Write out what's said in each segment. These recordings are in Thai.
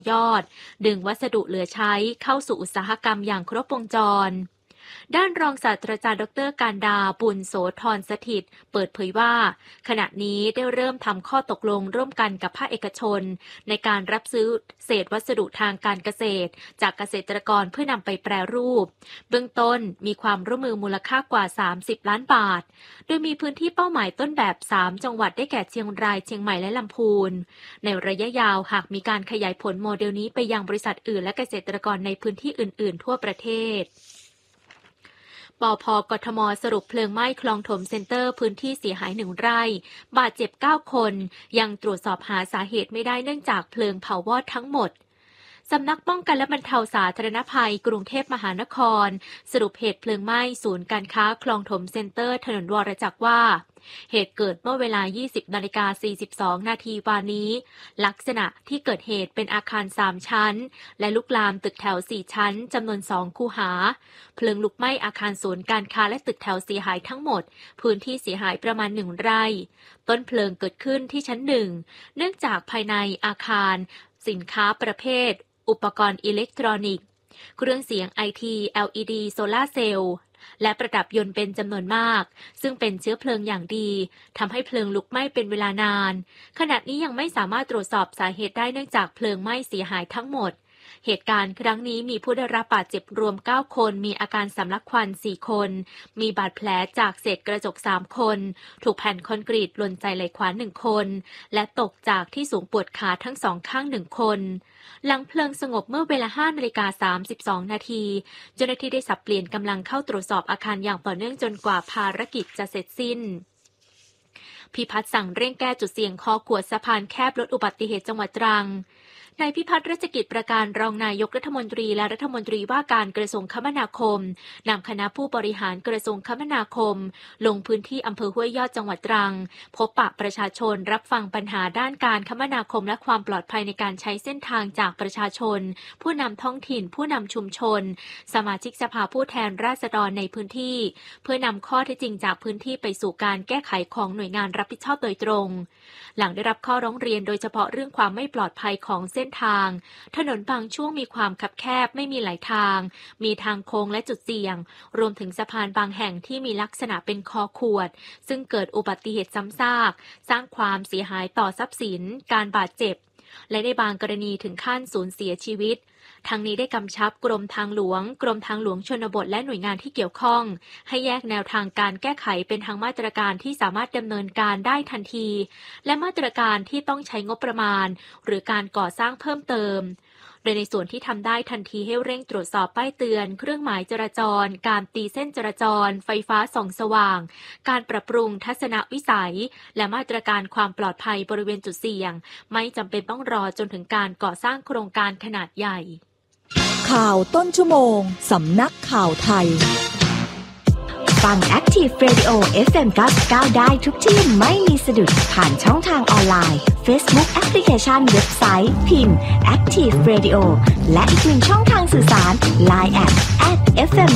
ยอดดึงวัสดุเหลือใช้เข้าสู่อุตสาหกรรมอย่างครบวงจรด้านรองศาสตราจารย์ดร.การดาบุญโสธรสถิตเปิดเผยว่าขณะนี้ได้เริ่มทำข้อตกลงร่วมกันกับภาคเอกชนในการรับซื้อเศษวัสดุทางการเกษตรจากเกษตรกรเพื่อนำไปแปรรูปเบื้องต้นมีความร่วมมือมูลค่ากว่า30ล้านบาทโดยมีพื้นที่เป้าหมายต้นแบบ3จังหวัดได้แก่เชียงรายเชียงใหม่และลำพูนในระยะยาวหากมีการขยายผลโมเดลนี้ไปยังบริษัทอื่นและเกษตรกรในพื้นที่อื่นๆทั่วประเทศปภ.กทม.สรุปเพลิงไหม้คลองถมเซ็นเตอร์พื้นที่เสียหาย1 ไร่บาดเจ็บ9 คนยังตรวจสอบหาสาเหตุไม่ได้เนื่องจากเพลิงเผาวอดทั้งหมดสำนักป้องกันและบรรเทาสาธารณภัยกรุงเทพมหานครสรุปเหตุเพลิงไหม้ศูนย์การค้าคลองถมเซ็นเตอร์ถนนวรจักรว่าเหตุเกิดเมื่อเวลา 20:42 นาทีวานนี้ลักษณะที่เกิดเหตุเป็นอาคาร3ชั้นและลุกลามตึกแถว4ชั้นจำนวน2คูหาเพลิงลุกไหม้อาคารศูนย์การค้าและตึกแถวเสียหายทั้งหมดพื้นที่เสียหายประมาณ1 ไร่ต้นเพลิงเกิดขึ้นที่ชั้น1เนื่องจากภายในอาคารสินค้าประเภทอุปกรณ์อิเล็กทรอนิกส์เครื่องเสียง IT LED โซลาร์เซลล์และประดับยนต์เป็นจำนวนมากซึ่งเป็นเชื้อเพลิงอย่างดีทำให้เพลิงลุกไหม้เป็นเวลานานขณะนี้ยังไม่สามารถตรวจสอบสาเหตุได้เนื่องจากเพลิงไหม้เสียหายทั้งหมดเหตุการณ์ครั้งนี้มีผู้ได้รับบาดเจ็บรวม9 คนมีอาการสำลักควัน4 คนมีบาดแผลจากเศษกระจก3 คนถูกแผ่นคอนกรีตหล่นใส่ไหล่ขวา1 คนและตกจากที่สูงปวดขาทั้ง2 ข้าง1 คนหลังเพลิงสงบเมื่อเวลา 5:32 นาทีเจ้าหน้าที่ได้สับเปลี่ยนกำลังเข้าตรวจสอบอาคารอย่างต่อเนื่องจนกว่าภารกิจจะเสร็จสิ้นพิพัฒน์สั่งเร่งแก้จุดเสี่ยงคอขวดสะพานแคบลดอุบัติเหตุจังหวัดตรังนายพิพัฒน์รัชกิจประการรองนายกรัฐมนตรีและรัฐมนตรีว่าการกระทรวงคมนาคมนำคณะผู้บริหารกระทรวงคมนาคมลงพื้นที่อำเภอห้วยยอดจังหวัดตรังพบปะประชาชนรับฟังปัญหาด้านการคมนาคมและความปลอดภัยในการใช้เส้นทางจากประชาชนผู้นำท้องถิ่นผู้นำชุมชนสมาชิกสภาผู้แทนราษฎรในพื้นที่เพื่อนำข้อเท็จจริงจากพื้นที่ไปสู่การแก้ไขของหน่วยงานรับผิดชอบโดยตรงหลังได้รับข้อร้องเรียนโดยเฉพาะเรื่องความไม่ปลอดภัยของเส้นทางถนนบางช่วงมีความคับแคบไม่มีหลายทางมีทางโค้งและจุดเสี่ยงรวมถึงสะพานบางแห่งที่มีลักษณะเป็นคอขวดซึ่งเกิดอุบัติเหตุซ้ำซากสร้างความเสียหายต่อทรัพย์สินการบาดเจ็บและในบางกรณีถึงขั้นสูญเสียชีวิตทั้งนี้ได้กำชับกรมทางหลวงชนบทและหน่วยงานที่เกี่ยวข้องให้แยกแนวทางการแก้ไขเป็นทั้งมาตรการที่สามารถดำเนินการได้ทันทีและมาตรการที่ต้องใช้งบประมาณหรือการก่อสร้างเพิ่มเติมโดยในส่วนที่ทำได้ทันทีให้เร่งตรวจสอบป้ายเตือนเครื่องหมายจราจรการตีเส้นจราจรไฟฟ้าส่องสว่างการปรับปรุงทัศนวิสัยและมาตรการความปลอดภัยบริเวณจุดเสี่ยงไม่จำเป็นต้องรอจนถึงการก่อสร้างโครงการขนาดใหญ่ข่าวต้นชั่วโมงสำนักข่าวไทยฟัง Active Radio FM 99ได้ทุกที่ไม่มีสะดุดผ่านช่องทางออนไลน์ Facebook แอปพลิเคชันเว็บไซต์พิมพ์ Active Radio และอีกหนึ่งช่องทางสื่อสาร Line @FM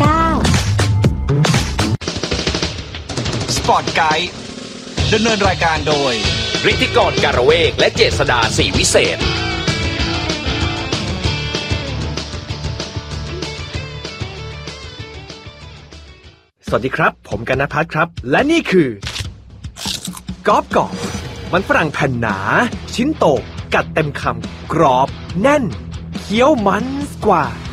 99 Spot Guide ดำเนินรายการโดยฤทธิกร การเวกและเจษฎา ศรีวิเศษสวัสดีครับผมกนภัทรครับและนี่คือกอล์ฟมันฝรั่งแผ่นหนาชิ้นโตกัดเต็มคำกรอบแน่นเคี้ยวมันกว่า